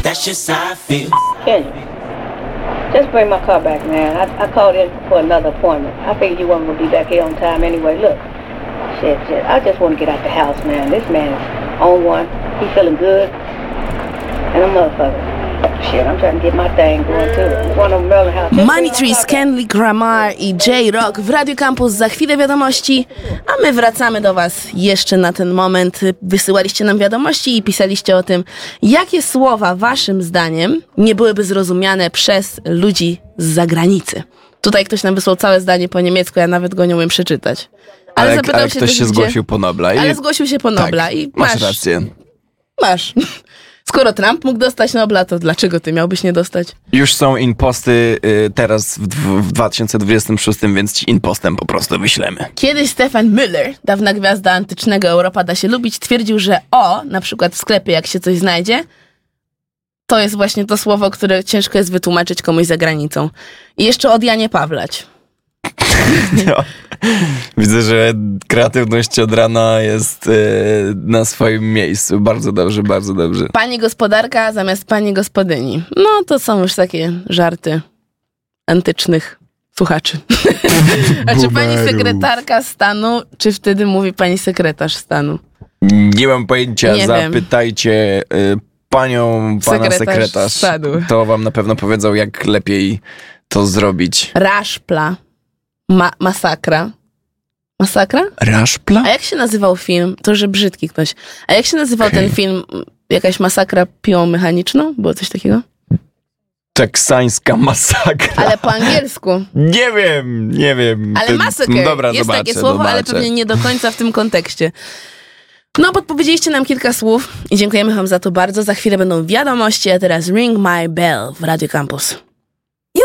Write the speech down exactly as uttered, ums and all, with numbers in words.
That's just how I feel. Kendra, just bring my car back, man. I, I called in for another appointment. I figured you weren't going to be back here on time anyway. Look, shit, shit. I just want to get out the house, man. This man is on one. He feeling good. And a motherfucker. Shit, I'm trying to get my thing going too. One of them Merlin House. Money Trees, Kendrick Lamar i J-Rock w Radio Campus. Za chwilę wiadomości, a my wracamy do was jeszcze na ten moment. Wysyłaliście nam wiadomości i pisaliście o tym, jakie słowa waszym zdaniem nie byłyby zrozumiane przez ludzi z zagranicy. Tutaj ktoś nam wysłał całe zdanie po niemiecku, ja nawet go nie umiem przeczytać. Ale, ale, zapytał ale się ktoś też, się gdzie... zgłosił po Nobla. I... Ale zgłosił się po Nobla tak, i masz masz rację. Masz. Skoro Trump mógł dostać Nobla, to dlaczego ty miałbyś nie dostać? Już są imposty y, teraz w, w dwa tysiące dwudziestym szóstym, więc ci impostem po prostu wyślemy. Kiedyś Stefan Müller, dawna gwiazda antycznego Europa da się lubić, twierdził, że o, na przykład w sklepie jak się coś znajdzie, to jest właśnie to słowo, które ciężko jest wytłumaczyć komuś za granicą. I jeszcze od Janie Pawlać. No. Widzę, że kreatywność od rana jest y, na swoim miejscu. Bardzo dobrze, bardzo dobrze. Pani gospodarka zamiast pani gospodyni. No to są już takie żarty antycznych słuchaczy. A czy pani sekretarka stanu, czy wtedy mówi pani sekretarz stanu? Nie mam pojęcia, Nie zapytajcie y, panią, pana Sekretarz sekretarz. stanu. To wam na pewno powiedzą, jak lepiej to zrobić. Raszpla. Ma- masakra. Masakra? Raszpla? A jak się nazywał film? To, że brzydki ktoś. A jak się nazywał Okay. ten film? Jakaś masakra piłą mechaniczną? Było coś takiego? Teksańska masakra. Ale po angielsku. Nie wiem, nie wiem. Ale Ty- massacre. Dobra, jest zobaczę, takie słowo, zobaczę. ale pewnie nie do końca w tym kontekście. No, podpowiedzieliście nam kilka słów i dziękujemy wam za to bardzo. Za chwilę będą wiadomości, a teraz Ring My Bell w Radio Campus.